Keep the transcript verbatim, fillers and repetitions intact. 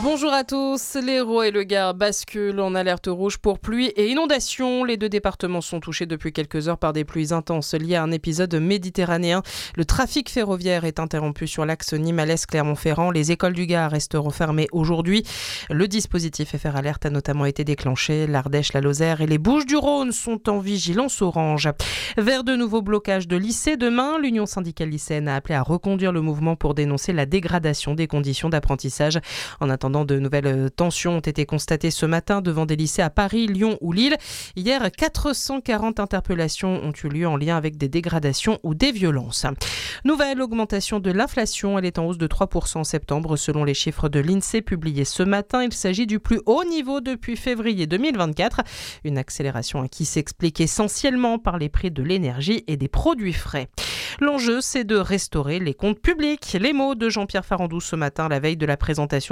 Bonjour à tous, l'Hérault et le Gard basculent en alerte rouge pour pluie et inondations. Les deux départements sont touchés depuis quelques heures par des pluies intenses liées à un épisode méditerranéen. Le trafic ferroviaire est interrompu sur l'axe Nîmes-Alès-Clermont-Ferrand. Les écoles du Gard resteront fermées aujourd'hui. Le dispositif F R Alerte a notamment été déclenché. L'Ardèche, la Lozère et les Bouches-du-Rhône sont en vigilance orange. Vers de nouveaux blocages de lycées demain, l'Union syndicale lycéenne a appelé à reconduire le mouvement pour dénoncer la dégradation des conditions d'apprentissage. En attendant, de nouvelles tensions ont été constatées ce matin devant des lycées à Paris, Lyon ou Lille. Hier, quatre cent quarante interpellations ont eu lieu en lien avec des dégradations ou des violences. Nouvelle augmentation de l'inflation, elle est en hausse de trois pour cent en septembre selon les chiffres de l'INSEE publiés ce matin. Il s'agit du plus haut niveau depuis février deux mille vingt-quatre. Une accélération qui s'explique essentiellement par les prix de l'énergie et des produits frais. L'enjeu, c'est de restaurer les comptes publics. Les mots de Jean-Pierre Farandou ce matin, la veille de la présentation